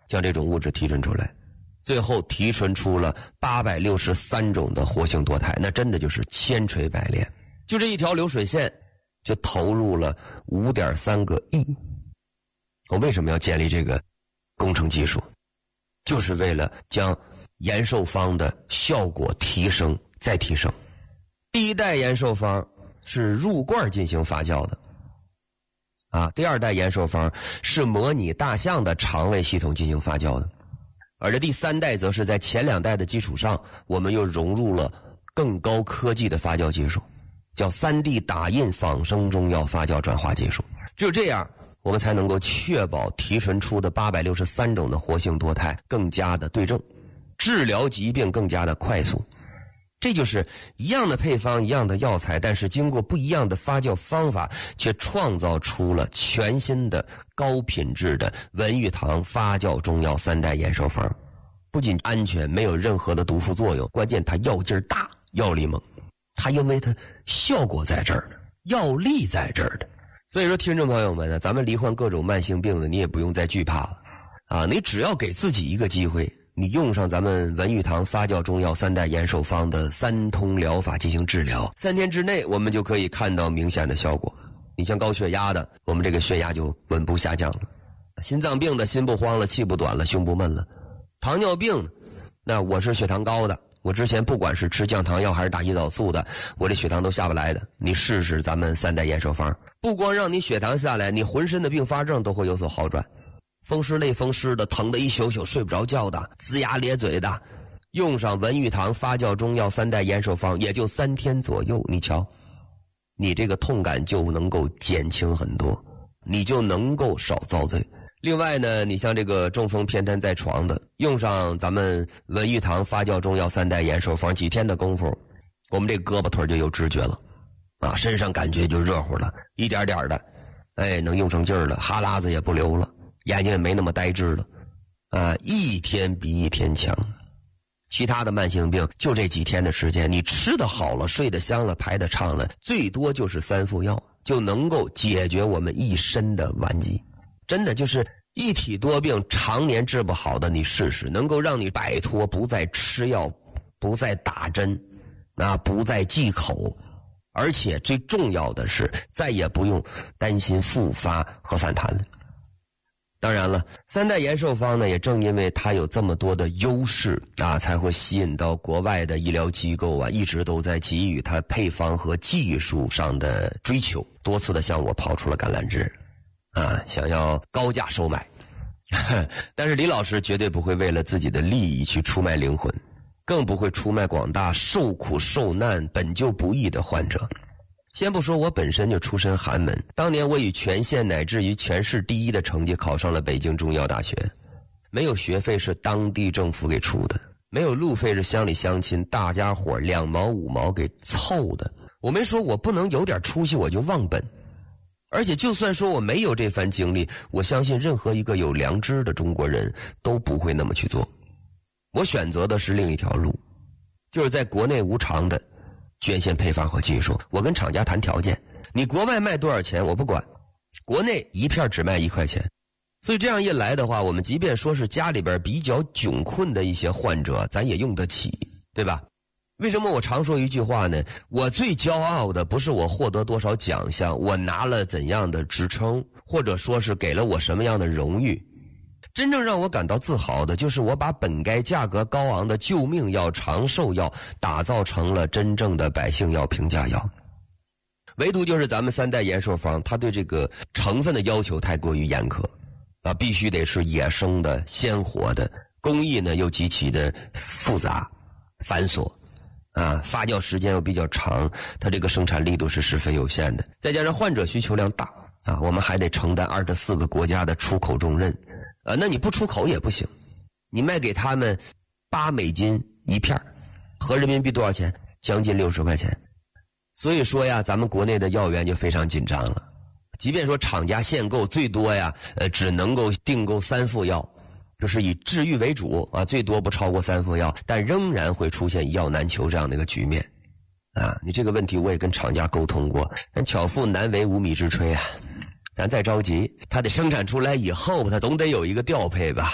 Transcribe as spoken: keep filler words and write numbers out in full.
将这种物质提纯出来，最后提纯出了八百六十三种的活性多肽，那真的就是千锤百炼。就这一条流水线就投入了 五点三个亿。我为什么要建立这个工程技术？就是为了将延寿方的效果提升再提升。第一代延寿方是入罐进行发酵的啊，第二代延寿方是模拟大象的肠胃系统进行发酵的，而这第三代则是在前两代的基础上，我们又融入了更高科技的发酵技术，叫 三 D 打印仿生中药发酵转化技术。只有这样，我们才能够确保提纯出的八百六十三种的活性多肽更加的对症，治疗疾病更加的快速。这就是一样的配方，一样的药材，但是经过不一样的发酵方法，却创造出了全新的高品质的文玉堂发酵中药三代延寿方。不仅安全，没有任何的毒副作用，关键它药劲儿大，药力猛。它因为它效果在这儿的，药力在这儿的。所以说听众朋友们呢，咱们罹患各种慢性病的，你也不用再惧怕了啊！你只要给自己一个机会，你用上咱们文玉堂发酵中药三代延寿方的三通疗法进行治疗，三天之内我们就可以看到明显的效果。你像高血压的，我们这个血压就稳步下降了；心脏病的，心不慌了，气不短了，胸不闷了；糖尿病的，那我是血糖高的，我之前不管是吃降糖药还是打胰岛素的，我这血糖都下不来的，你试试咱们三代延寿方，不光让你血糖下来，你浑身的并发症都会有所好转。风湿类风湿的，疼得一宿宿睡不着觉的，龇牙咧嘴的，用上文玉堂发酵中药三代延寿方也就三天左右，你瞧，你这个痛感就能够减轻很多，你就能够少遭罪。另外呢，你像这个中风偏瘫在床的，用上咱们文玉堂发酵中药三代延寿方，几天的功夫，我们这胳膊腿就有知觉了啊，身上感觉就热乎了，一点点的，哎，能用上劲儿了，哈喇子也不流了，眼睛也没那么呆滞了啊，一天比一天强。其他的慢性病就这几天的时间，你吃得好了，睡得香了，排得畅了，最多就是三副药就能够解决我们一身的顽疾。真的就是一体多病常年治不好的，你试试，能够让你摆脱不再吃药，不再打针，啊，不再忌口，而且最重要的是再也不用担心复发和反弹了。当然了，三代延寿方呢，也正因为它有这么多的优势啊，才会吸引到国外的医疗机构啊，一直都在给予它配方和技术上的追求，多次的向我抛出了橄榄枝啊，想要高价收买。但是李老师绝对不会为了自己的利益去出卖灵魂，更不会出卖广大受苦受难本就不易的患者。先不说我本身就出身寒门，当年我以全县乃至于全市第一的成绩考上了北京中药大学，没有学费是当地政府给出的，没有路费是乡里乡亲大家伙两毛五毛给凑的。我没说我不能有点出息我就忘本，而且就算说我没有这番经历，我相信任何一个有良知的中国人都不会那么去做。我选择的是另一条路，就是在国内无偿的捐献配方和技术，我跟厂家谈条件，你国外卖多少钱我不管，国内一片只卖一块钱。所以这样一来的话，我们即便说是家里边比较窘困的一些患者，咱也用得起，对吧？为什么我常说一句话呢？我最骄傲的不是我获得多少奖项，我拿了怎样的职称，或者说是给了我什么样的荣誉，真正让我感到自豪的就是我把本该价格高昂的救命药、长寿药打造成了真正的百姓药、平价药。唯独就是咱们三代延寿方，它对这个成分的要求太过于严苛啊，必须得是野生的、鲜活的，工艺呢又极其的复杂繁琐啊，发酵时间又比较长，它这个生产力度是十分有限的，再加上患者需求量大啊，我们还得承担二十四个国家的出口重任啊，那你不出口也不行，你卖给他们八美金一片，合人民币多少钱？将近六十块钱。所以说呀，咱们国内的药源就非常紧张了。即便说厂家限购，最多呀，呃，只能够订购三副药，就是以治愈为主啊，最多不超过三副药，但仍然会出现一药难求这样的一个局面啊。你这个问题我也跟厂家沟通过，但巧妇难为无米之炊啊。咱再着急，它得生产出来以后，它总得有一个调配吧。